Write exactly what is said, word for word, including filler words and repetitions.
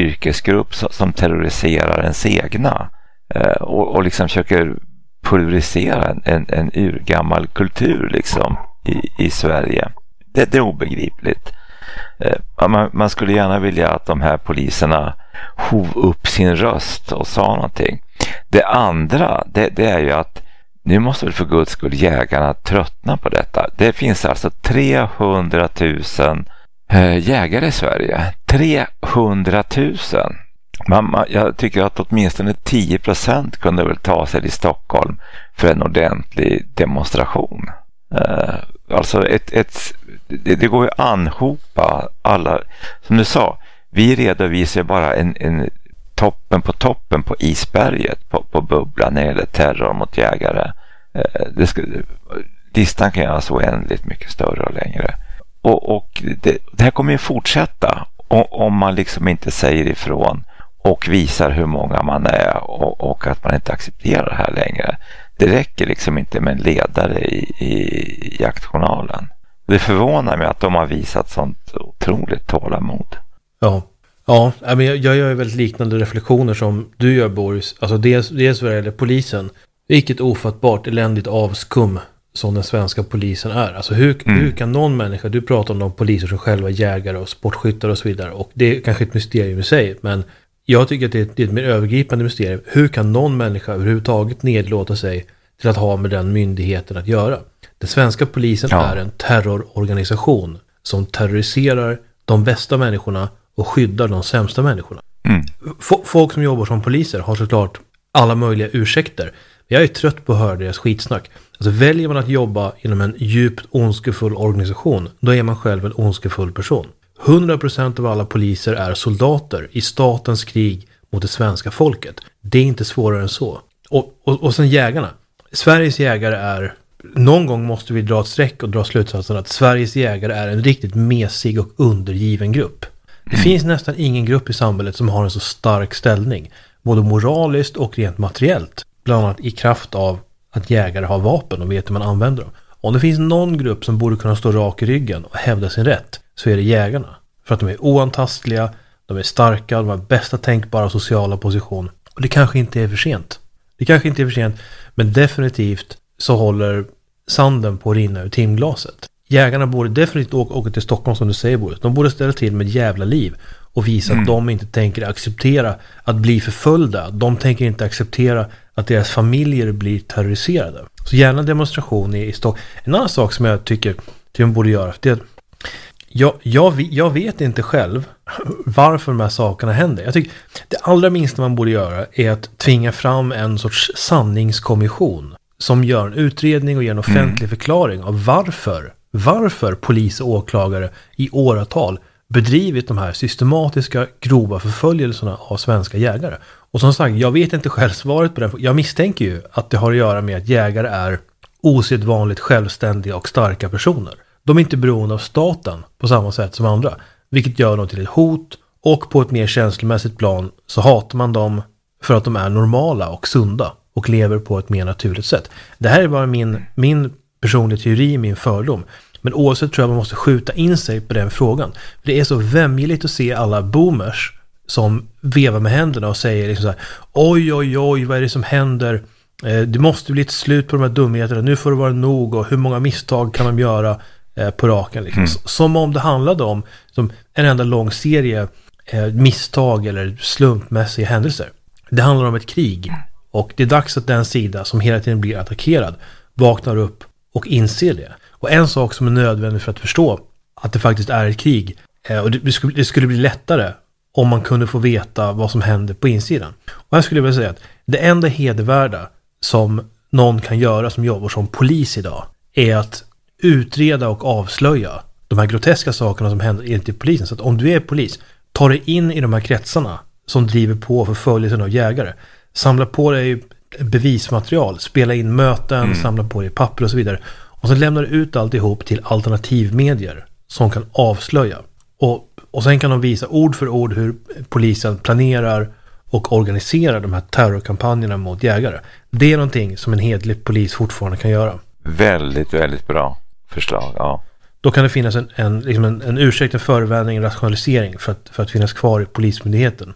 yrkesgrupp som terroriserar ens egna och, och liksom försöker pulverisera en, en, en urgammal kultur liksom i, i Sverige. Det, det är obegripligt. Man, man skulle gärna vilja att de här poliserna hov upp sin röst och sa någonting. Det andra, det, det är ju att nu måste väl för guds skull jägarna tröttna på detta. Det finns alltså trehundratusen äh, jägare i Sverige. trehundratusen. Man, man, jag tycker att åtminstone tio procent kunde väl ta sig till Stockholm för en ordentlig demonstration. Äh, alltså ett, ett, det, det går ju att anhopa alla. Som du sa, vi redovisar bara en, en toppen på toppen på isberget på, på bubblan när det gäller terror mot jägare. Det ska, listan kan göra så oändligt mycket större och längre. Och, och det, det här kommer ju fortsätta om man liksom inte säger ifrån och visar hur många man är och, och att man inte accepterar det här längre. Det räcker liksom inte med en ledare i, i jaktjournalen. Det förvånar mig att de har visat sånt otroligt tålamod. Ja. Ja, men jag, jag gör väldigt liknande reflektioner som du gör, Boris. Alltså dels, dels vad det gäller polisen. Vilket ofattbart eländigt avskum som den svenska polisen är. Alltså hur, mm. hur kan någon människa, du pratar om de poliser som själva är jägare och sportskyttar och så vidare. Och det är kanske ett mysterium i sig, men jag tycker att det är, ett, det är ett mer övergripande mysterium. Hur kan någon människa överhuvudtaget nedlåta sig till att ha med den myndigheten att göra? Den svenska polisen ja. är en terrororganisation som terroriserar de bästa människorna och skyddar de sämsta människorna. Mm. F- folk som jobbar som poliser har såklart alla möjliga ursäkter. Jag är trött på att höra deras skitsnack. Alltså väljer man att jobba inom en djupt ondskefull organisation, då är man själv en ondskefull person. hundra procent av alla poliser är soldater i statens krig mot det svenska folket. Det är inte svårare än så. Och, och, och sen jägarna. Sveriges jägare är... Någon gång måste vi dra ett streck och dra slutsatsen att Sveriges jägare är en riktigt mesig och undergiven grupp. Det mm. finns nästan ingen grupp i samhället som har en så stark ställning, både moraliskt och rent materiellt, bland annat i kraft av att jägare har vapen och vet hur man använder dem. Om det finns någon grupp som borde kunna stå rak i ryggen och hävda sin rätt, så är det jägarna. För att de är oantastliga, de är starka, de har bästa tänkbara sociala position. Och det kanske inte är för sent. Det kanske inte är för sent, men definitivt så håller sanden på att rinna ur timglaset. Jägarna borde definitivt åka, åka till Stockholm, som du säger, Boris. De borde ställa till med ett jävla liv och visa mm. att de inte tänker acceptera att bli förföljda. De tänker inte acceptera att deras familjer blir terroriserade. Så gärna demonstration i, i Stockholm. En annan sak som jag tycker att man borde göra, det är att jag, jag, jag vet inte själv varför de här sakerna händer. Jag tycker det allra minsta man borde göra är att tvinga fram en sorts sanningskommission som gör en utredning och ger en offentlig mm. förklaring av varför, varför polis och åklagare i åratal bedrivit de här systematiska grova förföljelserna av svenska jägare. Och som sagt, jag vet inte själv svaret på det. Jag misstänker ju att det har att göra med att jägare är osedvanligt självständiga och starka personer. De är inte beroende av staten på samma sätt som andra, vilket gör dem till ett hot, och på ett mer känslomässigt plan så hatar man dem för att de är normala och sunda och lever på ett mer naturligt sätt. Det här är bara min, min personliga teori, min fördom. Men oavsett tror jag man måste skjuta in sig på den frågan. För det är så vämjeligt att se alla boomers som vevar med händerna och säger liksom så här: oj, oj, oj, vad är det som händer? Eh, det måste bli ett slut på de här dumheterna. Nu får det vara nog, och hur många misstag kan de göra eh, på raken? Liksom. Mm. Som om det handlade om som en enda lång serie eh, misstag eller slumpmässiga händelser. Det handlar om ett krig. Och det är dags att den sida som hela tiden blir attackerad vaknar upp och inser det. Och en sak som är nödvändig för att förstå att det faktiskt är ett krig, eh, och det, det, skulle, det skulle bli lättare om man kunde få veta vad som händer på insidan. Och jag skulle vilja säga att det enda hedervärda som någon kan göra som jobbar som polis idag är att utreda och avslöja de här groteska sakerna som händer enligt polisen. Så att om du är polis, ta dig in i de här kretsarna som driver på förföljelsen av jägare. Samla på dig bevismaterial, spela in möten, mm. samla på dig papper och så vidare. Och så lämnar du ut alltihop till alternativmedier som kan avslöja. Och, och sen kan de visa ord för ord hur polisen planerar och organiserar de här terrorkampanjerna mot jägare. Det är någonting som en hederlig polis fortfarande kan göra. Väldigt, väldigt bra förslag, ja. Då kan det finnas en, en, liksom en, en ursäkt, en förevändning, en rationalisering för att, för att finnas kvar i polismyndigheten.